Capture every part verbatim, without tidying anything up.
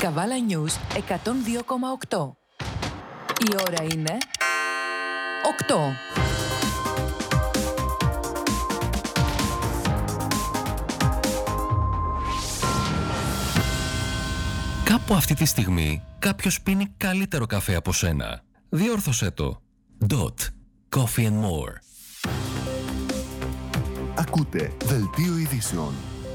Καβάλα News εκατόν δύο κόμμα οκτώ. Η ώρα είναι οκτώ. Κάπου αυτή τη στιγμή κάποιος πίνει καλύτερο καφέ από σένα. Διόρθωσέ το. Dot. Coffee and more. Ακούτε Δελτίο Ειδήσεων.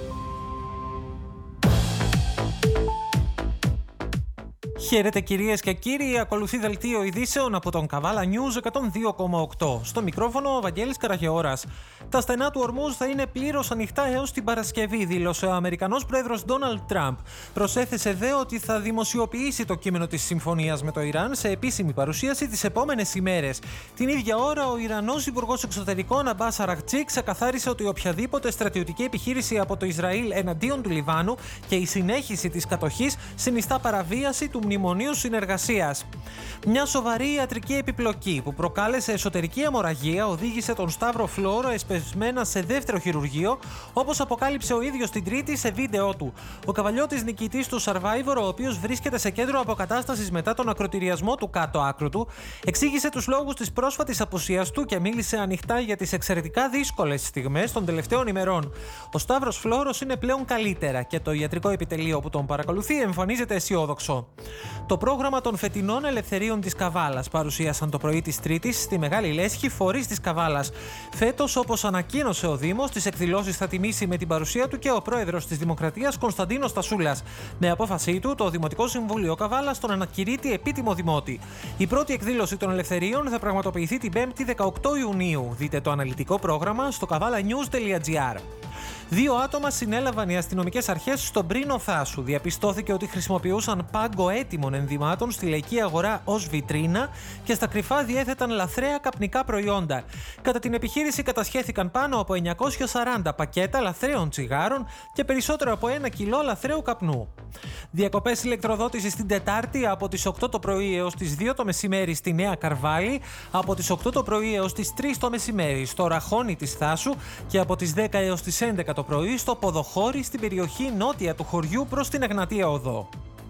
Χαίρετε κυρίες και κύριοι, ακολουθεί Δελτίο Ειδήσεων από τον Καβάλα News εκατόν δύο κόμμα οκτώ. Στο μικρόφωνο ο Βαγγέλης Καραγεώρας. Τα στενά του Ορμούζ θα είναι πλήρως ανοιχτά έως την Παρασκευή, δήλωσε ο Αμερικανός πρόεδρος Ντόναλντ Τραμπ. Προσέθεσε δε ότι θα δημοσιοποιήσει το κείμενο της συμφωνίας με το Ιράν σε επίσημη παρουσίαση τις επόμενες ημέρες. Την ίδια ώρα, ο Ιρανός Υπουργός Εξωτερικών Αμπάς Αραγκτζή ξεκαθάρισε ότι οποιαδήποτε στρατιωτική επιχείρηση από το Ισραήλ εναντίον του Λιβάνου και η συνέχιση της κατοχής συνιστά παραβίαση του Μνημονίου Συνεργασίας. Μια σοβαρή ιατρική επιπλοκή που προκάλεσε εσωτερική αιμορραγία οδήγησε τον Σταύρο Φλόρο εσπεσμένα σε δεύτερο χειρουργείο, όπως αποκάλυψε ο ίδιος την Τρίτη σε βίντεό του. Ο καβαλιώτης νικητής του Survivor, ο οποίος βρίσκεται σε κέντρο αποκατάστασης μετά τον ακροτηριασμό του κάτω άκρου του, εξήγησε τους λόγους της πρόσφατης απουσίας του και μίλησε ανοιχτά για τις εξαιρετικά δύσκολες στιγμές των τελευταίων ημερών. Ο Σταύρος Φλόρος είναι πλέον καλύτερα και το ιατρικό επιτελείο που τον παρακολουθεί εμφανίζεται αισιόδοξο. Το πρόγραμμα των φετινών ελευθερίων της Καβάλας παρουσίασαν το πρωί της Τρίτης στη Μεγάλη Λέσχη φορείς της Καβάλας. Φέτος, όπως ανακοίνωσε ο Δήμος, τις εκδηλώσεις θα τιμήσει με την παρουσία του και ο πρόεδρος της Δημοκρατίας Κωνσταντίνος Τασούλας. Με απόφασή του, το Δημοτικό Συμβούλιο Καβάλας τον ανακηρύττει επίτιμο δημότη. Η πρώτη εκδήλωση των ελευθερίων θα πραγματοποιηθεί την Πέμπτη δεκαοκτώ Ιουνίου. Δείτε το αναλυτικό πρόγραμμα στο καβάλα νιούζ τελεία τζι άρ. Δύο άτομα συνέλαβαν οι αστυνομικές αρχές στον Πρίνο Θάσου. Διαπιστώθηκε ότι χρησιμοποιούσαν πάγκο έτοιμων ενδυμάτων στη λαϊκή αγορά ως βιτρίνα και στα κρυφά διέθεταν λαθρέα καπνικά προϊόντα. Κατά την επιχείρηση κατασχέθηκαν πάνω από εννιακόσια σαράντα πακέτα λαθρέων τσιγάρων και περισσότερο από ένα κιλό λαθρέου καπνού. Διακοπές ηλεκτροδότησης την Τετάρτη από τις οκτώ το πρωί έως τις δύο το μεσημέρι στη Νέα Καρβάλη, από τις οκτώ το πρωί έως τις τρεις το μεσημέρι στο Ραχώνι της Θάσου και από τις δέκα έως τις έντεκα το πρωί στο Ποδοχώρι στην περιοχή νότια του χωριού προς την Εγνατία Οδό.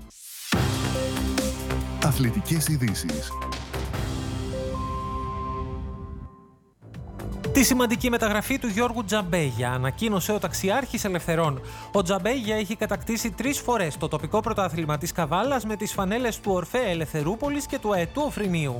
Αθλητικές ειδήσεις. Τη σημαντική μεταγραφή του Γιώργου Τζαμπέγια ανακοίνωσε ο ταξιάρχης Ελευθερών. Ο Τζαμπέγια έχει κατακτήσει τρεις φορές το τοπικό πρωτάθλημα της Καβάλας με τις φανέλες του Ορφέα Ελευθερούπολης και του Αετού Οφρινίου.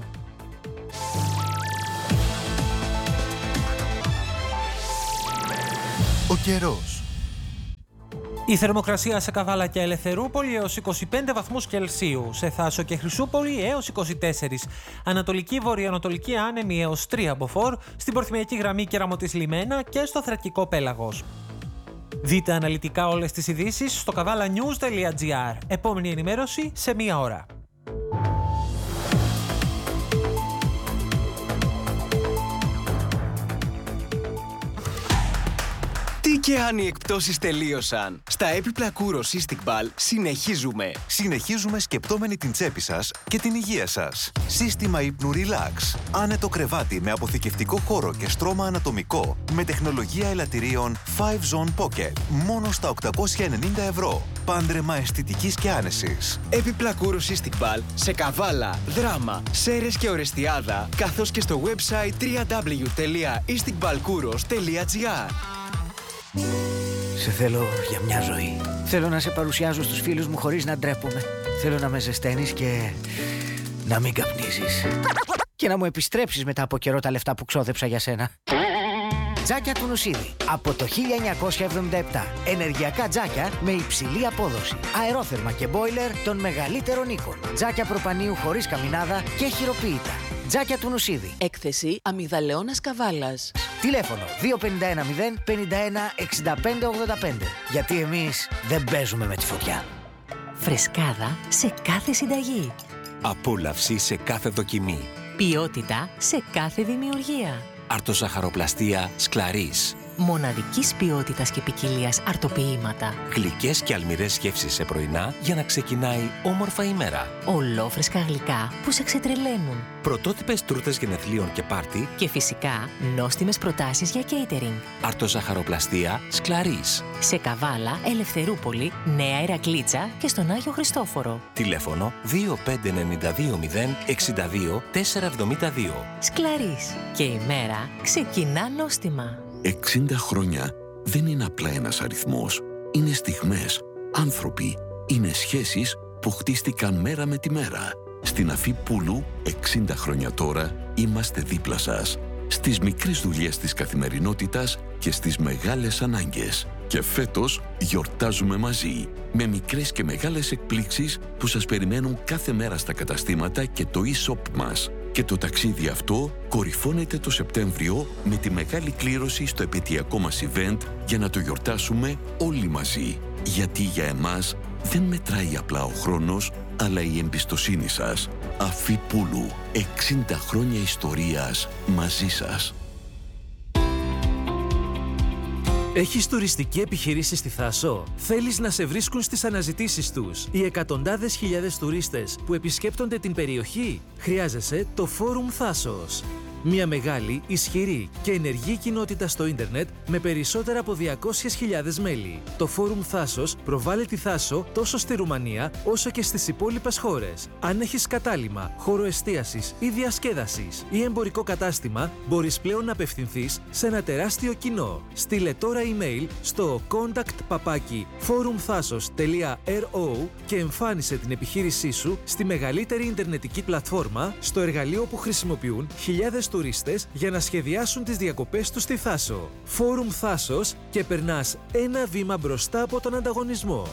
Ο καιρός. Η θερμοκρασία σε Καβάλα και Ελευθερούπολη έως είκοσι πέντε βαθμούς Κελσίου, σε Θάσο και Χρυσούπολη έως είκοσι τέσσερα, Ανατολική Βορειοανατολική άνεμη έως τρία μποφόρ, στην Πορθμιακή Γραμμή Κεραμωτής Λιμένα και στο Θρακικό Πέλαγος. Δείτε αναλυτικά όλες τις ειδήσεις στο καβάλα νιούζ τελεία τζι άρ. Επόμενη ενημέρωση σε μία ώρα. Τι και αν οι εκπτώσεις τελείωσαν. Στα έπιπλα Kouros Cystic Ball συνεχίζουμε. Συνεχίζουμε σκεπτόμενοι την τσέπη σας και την υγεία σας. Σύστημα ύπνου Relax. Άνετο κρεβάτι με αποθηκευτικό χώρο και στρώμα ανατομικό με τεχνολογία ελαττηρίων φάιβ Zone Pocket. Μόνο στα οκτακόσια ενενήντα ευρώ. Πάντρεμα αισθητικής και άνεσης. Έπιπλα Kouros Cystic Ball σε Καβάλα, Δράμα, Σέρρες και Ορεστιάδα, καθώς και στο website double-u double-u double-u τελεία isticballkouros τελεία τζι άρ. Σε θέλω για μια ζωή. Θέλω να σε παρουσιάζω στους φίλους μου χωρίς να ντρέπομαι. Θέλω να με ζεσταίνεις και να μην καπνίζεις. Και να μου επιστρέψεις μετά από καιρό τα λεφτά που ξόδεψα για σένα. Τζάκια του Νουσίδη. Από το χίλια εννιακόσια εβδομήντα επτά. Ενεργειακά τζάκια με υψηλή απόδοση. Αερόθερμα και μπόιλερ των μεγαλύτερων οίκων. Τζάκια προπανίου χωρίς καμινάδα και χειροποίητα. Τζάκια του Νουσίδη. Έκθεση Αμυγδαλεώνας Καβάλας. Τηλέφωνο δύο πέντε ένα μηδέν πενήντα ένα εξήντα πέντε ογδόντα πέντε. Γιατί εμείς δεν παίζουμε με τη φωτιά. Φρεσκάδα σε κάθε συνταγή. Απόλαυση σε κάθε δοκιμή. Ποιότητα σε κάθε δημιουργία. Αρτοσαχαροπλαστία Σκλαρίς. Μοναδικής ποιότητας και ποικιλίας αρτοποιήματα. Γλυκές και αλμυρές γεύσεις σε πρωινά για να ξεκινάει όμορφα η μέρα. Ολόφρεσκα γλυκά που σε ξετρελαίνουν. Πρωτότυπες τούρτες γενεθλίων και πάρτι. Και φυσικά νόστιμες προτάσεις για catering. Αρτοζαχαροπλαστεία Σκλαρίς. Σε Καβάλα, Ελευθερούπολη, Νέα Ηρακλήτσα και στον Άγιο Χριστόφορο. Τηλέφωνο δύο πέντε εννιά δύο μηδέν εξήντα δύο τετρακόσια εβδομήντα δύο. Σκλαρίς. Και η μέρα ξεκινά νόστιμα. εξήντα χρόνια δεν είναι απλά ένας αριθμός. Είναι στιγμές, άνθρωποι, είναι σχέσεις που χτίστηκαν μέρα με τη μέρα. Στην Αφή Πούλου, εξήντα χρόνια τώρα, είμαστε δίπλα σας. Στις μικρές δουλειές της καθημερινότητας και στις μεγάλες ανάγκες. Και φέτος γιορτάζουμε μαζί, με μικρές και μεγάλες εκπλήξεις που σας περιμένουν κάθε μέρα στα καταστήματα και το e-shop μας. Και το ταξίδι αυτό κορυφώνεται το Σεπτέμβριο με τη μεγάλη κλήρωση στο επαιτειακό μας event για να το γιορτάσουμε όλοι μαζί. Γιατί για εμάς δεν μετράει απλά ο χρόνος, αλλά η εμπιστοσύνη σας. Αφή Πούλου, εξήντα χρόνια ιστορίας μαζί σας. Έχεις τουριστική επιχειρήση στη Θάσο? Θέλεις να σε βρίσκουν στις αναζητήσεις τους οι εκατοντάδες χιλιάδες τουρίστες που επισκέπτονται την περιοχή? Χρειάζεσαι το Φόρουμ Θάσος. Μια μεγάλη, ισχυρή και ενεργή κοινότητα στο ίντερνετ με περισσότερα από διακόσιες χιλιάδες μέλη. Το Φόρουμ Θάσος προβάλλει τη Θάσο τόσο στη Ρουμανία όσο και στις υπόλοιπες χώρες. Αν έχεις κατάλημα, χώρο εστίασης ή διασκέδασης ή εμπορικό κατάστημα, μπορείς πλέον να απευθυνθείς σε ένα τεράστιο κοινό. Στείλε τώρα email στο contact παπάκι forumthasos τελεία ρο και εμφάνισε την επιχείρησή σου στη μεγαλύτερη ιντερνετική πλατφόρμα, στο εργαλείο που χρησιμοποιούν χιλιάδες τουρίστες για να σχεδιάσουν τις διακοπές τους στη Θάσο. Φόρουμ Θάσος και περνάς ένα βήμα μπροστά από τον ανταγωνισμό.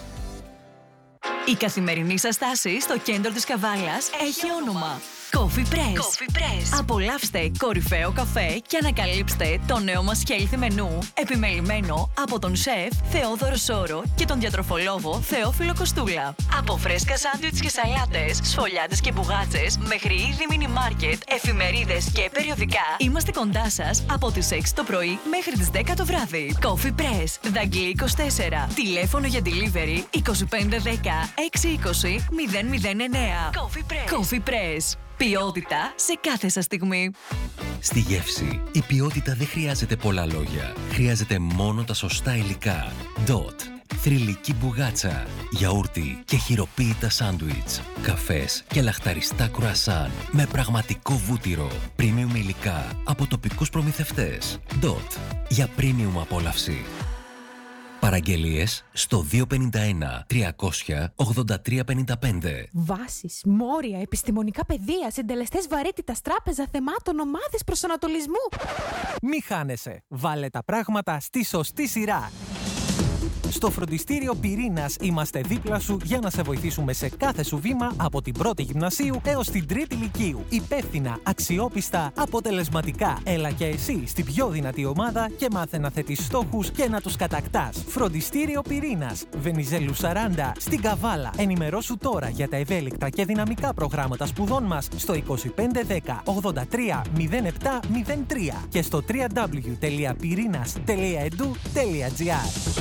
Η καθημερινή σας στάση στο κέντρο της Καβάλας έχει όνομα. Coffee Press. Coffee Press. Απολαύστε κορυφαίο καφέ και ανακαλύψτε το νέο μας healthy μενού, επιμελημένο από τον σεφ Θεόδωρο Σόρο και τον διατροφολόγο Θεόφιλο Κοστούλα. Από φρέσκα σάντουιτς και σαλάτες, σφολιάτες και μπουγάτσες, μέχρι είδη μίνι μάρκετ, εφημερίδες και περιοδικά, είμαστε κοντά σας από τις έξι το πρωί μέχρι τις δέκα το βράδυ. Coffee Press, Δαγκλή είκοσι τέσσερα. Τηλέφωνο για delivery είκοσι πέντε δέκα έξι είκοσι μηδέν μηδέν εννέα. Coffee Press. Coffee Press. Ποιότητα σε κάθε σας στιγμή. Στη γεύση, η ποιότητα δεν χρειάζεται πολλά λόγια. Χρειάζεται μόνο τα σωστά υλικά. Dot. Θρυλική μπουγάτσα, γιαούρτι και χειροποίητα σάντουιτς, καφές και λαχταριστά κρουασάν με πραγματικό βούτυρο. Premium υλικά από τοπικούς προμηθευτές. Dot. Για premium απόλαυση. Παραγγελίες στο δύο πέντε ένα τριακόσια ογδόντα τρία πενήντα πέντε. Βάσεις, μόρια, επιστημονικά πεδία, συντελεστές βαρύτητας, τράπεζα θεμάτων, ομάδες προσανατολισμού. Μη χάνεσαι. Βάλε τα πράγματα στη σωστή σειρά. Στο φροντιστήριο Πυρήνας είμαστε δίπλα σου για να σε βοηθήσουμε σε κάθε σου βήμα από την πρώτη γυμνασίου έως την τρίτη λυκείου. Υπεύθυνα, αξιόπιστα, αποτελεσματικά. Έλα και εσύ στην πιο δυνατή ομάδα και μάθε να θέτεις στόχους και να τους κατακτάς. Φροντιστήριο Πυρήνας, Βενιζέλου σαράντα, στην Καβάλα. Ενημερώσου τώρα για τα ευέλικτα και δυναμικά προγράμματα σπουδών μας στο είκοσι πέντε δέκα ογδόντα τρία μηδέν επτά μηδέν τρία και στο double-u double-u double-u τελεία πυρίnas τελεία e d u τελεία g r.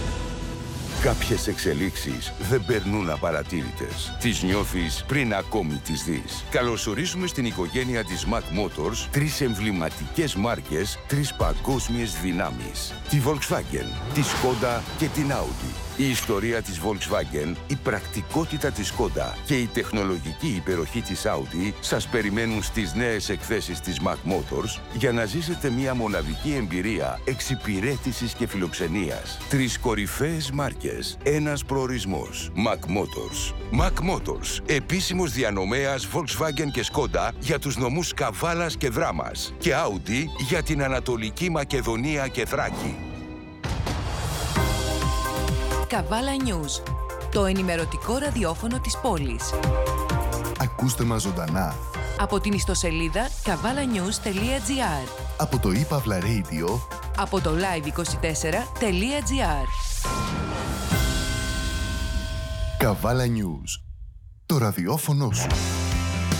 Κάποιες εξελίξεις δεν περνούν απαρατήρητες. Τις νιώθεις πριν ακόμη τις δεις. Καλωσορίζουμε στην οικογένεια της Mac Motors τρεις εμβληματικές μάρκες, τρεις παγκόσμιες δυνάμεις. Τη Volkswagen, τη Skoda και την Audi. Η ιστορία της Volkswagen, η πρακτικότητα της Skoda και η τεχνολογική υπεροχή της Audi σας περιμένουν στις νέες εκθέσεις της Mac Motors για να ζήσετε μια μοναδική εμπειρία εξυπηρέτησης και φιλοξενίας. Τρεις κορυφαίες μάρκες, ένας προορισμός. Mac Motors. Mac Motors, επίσημος διανομέας Volkswagen και Skoda για τους νομούς Καβάλας και Δράμας και Audi για την Ανατολική Μακεδονία και Θράκη. Καβάλα News, το ενημερωτικό ραδιόφωνο της πόλης. Ακούστε μας ζωντανά Από την ιστοσελίδα καβάλα νιούς τελεία τζι άρ, από το ePavla Radio, από το live είκοσι τέσσερα τελεία τζι άρ. Καβάλα News, το ραδιόφωνο σου.